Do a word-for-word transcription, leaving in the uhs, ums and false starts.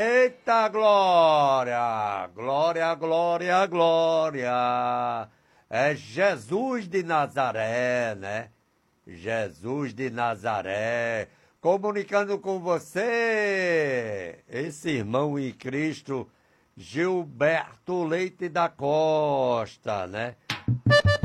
Eita glória! Glória, glória, glória! É Jesus de Nazaré, né? Jesus de Nazaré, comunicando com você, esse irmão em Cristo, Gilberto Leite da Costa, né?